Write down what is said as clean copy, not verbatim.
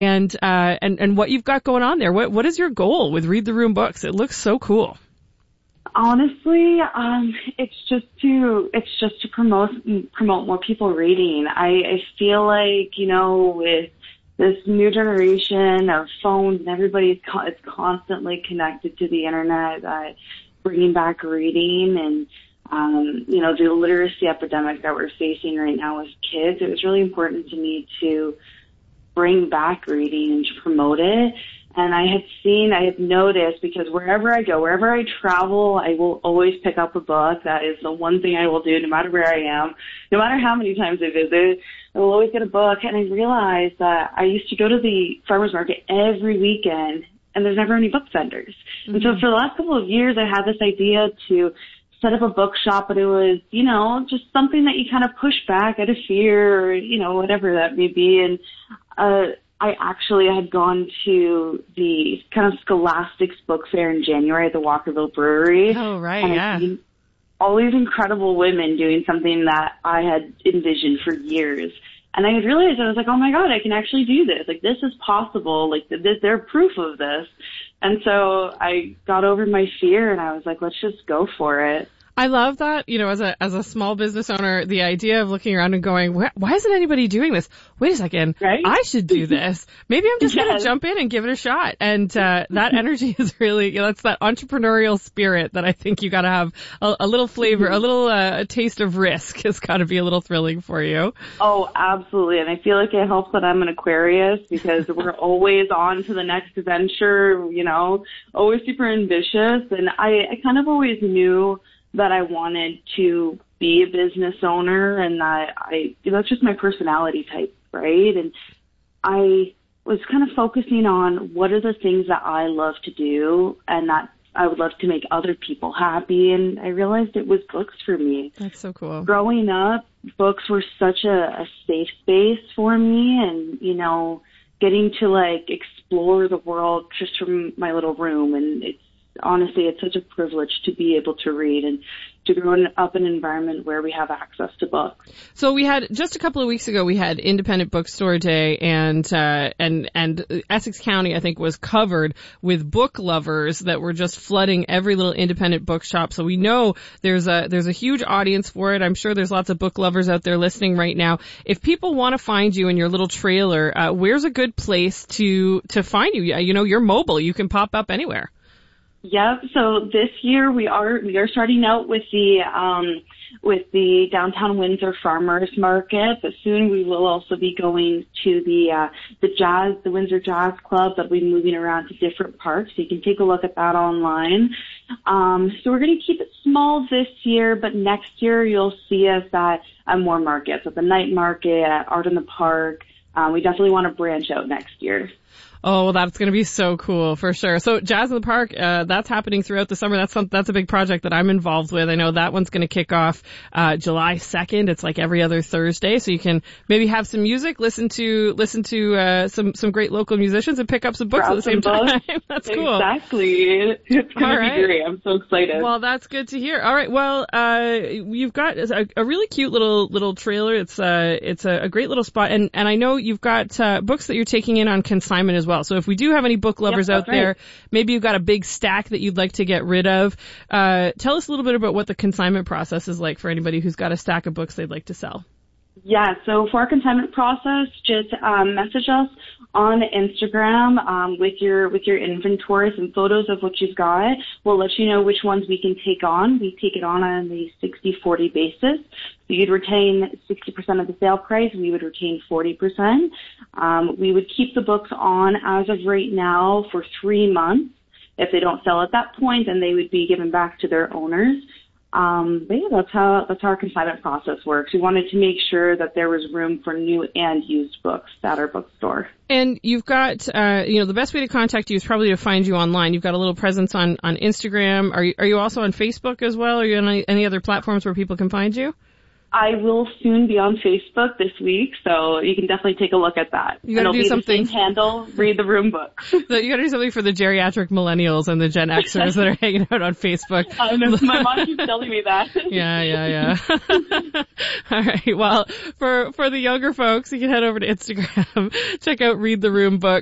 and what you've got going on there. What is your goal with Read the Room Books? It looks so cool. Honestly, it's just to promote more people reading. I feel like, with this new generation of phones and everybody's it's constantly connected to the internet, bringing back reading and, the literacy epidemic that we're facing right now with kids. It was really important to me to bring back reading and to promote it. And I had noticed, because wherever I go, wherever I travel, I will always pick up a book. That is the one thing I will do, no matter where I am, no matter how many times I visit. I will always get a book. And I realized that I used to go to the farmer's market every weekend, and there's never any book vendors. Mm-hmm. And so for the last couple of years, I had this idea to set up a bookshop, but it was, just something that you kind of push back out of fear or, whatever that may be. And I actually had gone to the kind of Scholastics Book Fair in January at the Walkerville Brewery. Oh, right, and yeah. I'd seen all these incredible women doing something that I had envisioned for years. And I had realized, I was like, oh my God, I can actually do this. Like, this is possible. Like, they're proof of this. And so I got over my fear and I was like, let's just go for it. I love that, as a small business owner, the idea of looking around and going, why isn't anybody doing this? Wait a second, right? I should do this. Maybe I'm just going to jump in and give it a shot. And that energy is really, that's that entrepreneurial spirit that I think you got to have a little flavor, a little a taste of risk has got to be a little thrilling for you. Oh, absolutely. And I feel like it helps that I'm an Aquarius because we're always on to the next adventure, always super ambitious. And I kind of always knew that I wanted to be a business owner and that that's just my personality type, right? And I was kind of focusing on what are the things that I love to do and that I would love to make other people happy. And I realized it was books for me. That's so cool. Growing up, books were such a safe space for me and, getting to explore the world just from my little room. And honestly, it's such a privilege to be able to read and to grow up in an environment where we have access to books. So we had, just a couple of weeks ago, we had Independent Bookstore Day and Essex County, I think, was covered with book lovers that were just flooding every little independent bookshop. So we know there's a huge audience for it. I'm sure there's lots of book lovers out there listening right now. If people want to find you in your little trailer, where's a good place to find you? You're mobile. You can pop up anywhere. Yep. So this year we are starting out with the downtown Windsor Farmers Market, but soon we will also be going to the Windsor Jazz Club that'll be moving around to different parks. So you can take a look at that online. So we're going to keep it small this year, but next year you'll see us at more markets, at the night market, at Art in the Park. We definitely want to branch out next year. Oh, well, that's going to be so cool for sure. So Jazz in the Park, that's happening throughout the summer. That's a big project that I'm involved with. I know that one's going to kick off, July 2nd. It's like every other Thursday. So you can maybe have some music, listen to, some great local musicians and pick up some books at the same time. That's cool. Exactly. It's going to be great. I'm so excited. Well, that's good to hear. All right. Well, you've got a really cute little trailer. It's a great little spot. And I know you've got, books that you're taking in on consignment as well. So if we do have any book lovers out there, maybe you've got a big stack that you'd like to get rid of. Tell us a little bit about what the consignment process is like for anybody who's got a stack of books they'd like to sell. Yeah, so for our consignment process, just message us on Instagram with your inventory, some photos of what you've got. We'll let you know which ones we can take on. We take it on the 60-40 basis. So you'd retain 60% of the sale price. We would retain 40%. We would keep the books on as of right now for 3 months. If they don't sell at that point, then they would be given back to their owners. But yeah, that's how our consignment process works. We wanted to make sure that there was room for new and used books at our bookstore. And you've got, the best way to contact you is probably to find you online. You've got a little presence on Instagram. Are you also on Facebook as well? Are you on any other platforms where people can find you? I will soon be on Facebook this week, so you can definitely take a look at that. You gotta do something. The same handle, Read the Room Books. So you gotta do something for the geriatric millennials and the Gen Xers that are hanging out on Facebook. I know, my mom keeps telling me that. Yeah. All right. Well, for the younger folks, you can head over to Instagram, check out Read the Room Books.